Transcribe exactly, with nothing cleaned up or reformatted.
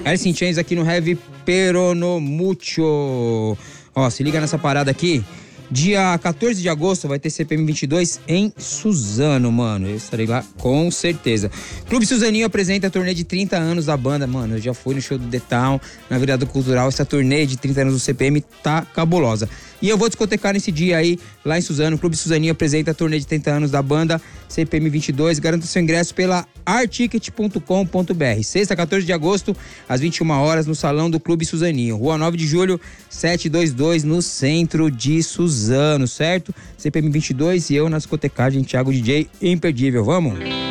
Alice in Chains aqui no Heavy Peronomucho. Ó, se liga nessa parada aqui. Dia quatorze de agosto vai ter C P M vinte e dois em Suzano, mano. Eu estarei lá com certeza. Clube Suzaninho apresenta a turnê de trinta anos da banda. Mano, eu já fui no show do The Town, na virada cultural. Essa turnê de trinta anos do C P M tá cabulosa. E eu vou discotecar nesse dia aí, lá em Suzano. O Clube Suzaninho apresenta a turnê de trinta anos da banda C P M vinte e dois. Garanta seu ingresso pela articket ponto com ponto b r. Sexta, quatorze de agosto, às vinte e uma horas, no Salão do Clube Suzaninho. Rua nove de julho, setecentos e vinte e dois, no centro de Suzano, certo? C P M vinte e dois e eu na discotecagem, Thiago D J imperdível. Vamos?